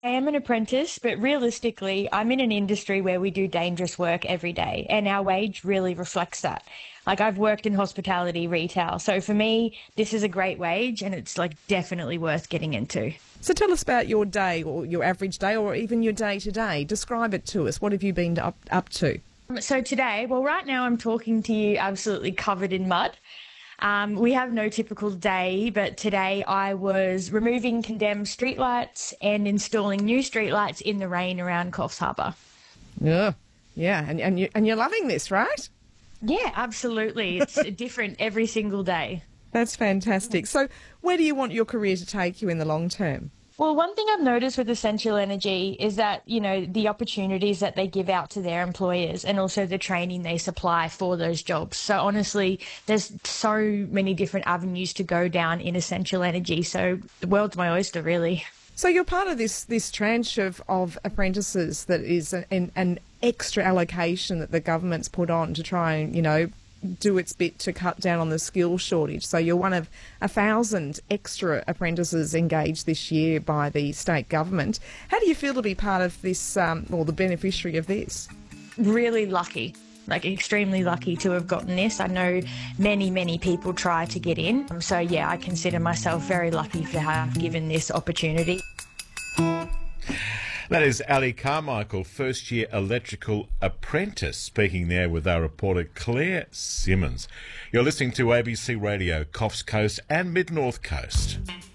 I am an apprentice, but realistically, I'm in an industry where we do dangerous work every day, and our wage really reflects that. Like, I've worked in hospitality, retail, so for me, this is a great wage, and it's like definitely worth getting into. So tell us about your day, or your average day, or even your day to day. Describe it to us. What have you been up to? So today, well, right now I'm talking to you absolutely covered in mud. We have no typical day, but today I was removing condemned streetlights and installing new streetlights in the rain around Coffs Harbour. Yeah, yeah, and you're loving this, right? Yeah, absolutely. It's different every single day. That's fantastic. So, where do you want your career to take you in the long term? Well, one thing I've noticed with Essential Energy is that, the opportunities that they give out to their employers and also the training they supply for those jobs. So honestly, there's so many different avenues to go down in Essential Energy. So the world's my oyster, really. So you're part of this tranche of apprentices that is an extra allocation that the government's put on to try and, do its bit to cut down on the skills shortage. So you're one of 1,000 extra apprentices engaged this year by the state government. How do you feel to be part of this, or the beneficiary of this? Really lucky. Like, extremely lucky to have gotten this. I know many, many people try to get in. So yeah, I consider myself very lucky to have given this opportunity. That is Ali Carmichael, first-year electrical apprentice, speaking there with our reporter Claire Simmons. You're listening to ABC Radio, Coffs Coast and Mid-North Coast.